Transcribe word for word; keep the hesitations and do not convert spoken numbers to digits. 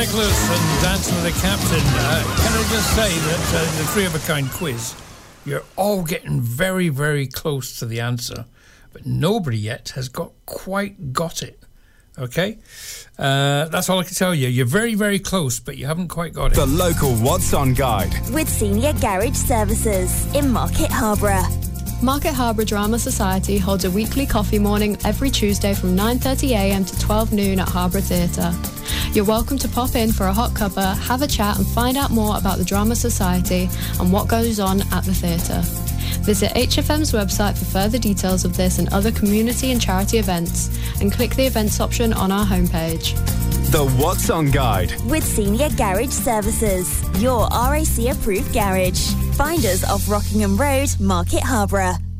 Nicholas and Dancing with the Captain. Uh, can I just say that uh, the Three of a Kind quiz, you're all getting very, very close to the answer, but nobody yet has got quite got it. Okay? Uh, that's all I can tell you. You're very, very close, but you haven't quite got it. The local What's On Guide. With Senior Garage Services in Market Harborough. Market Harborough Drama Society holds a weekly coffee morning every Tuesday from nine thirty a m to twelve noon at Harborough Theatre. You're welcome to pop in for a hot cuppa, have a chat and find out more about the Drama Society and what goes on at the theatre. Visit H F M's website for further details of this and other community and charity events and click the events option on our homepage. The What's On Guide. With Senior Garage Services, your R A C approved garage. Find us off Rockingham Road, Market Harborough.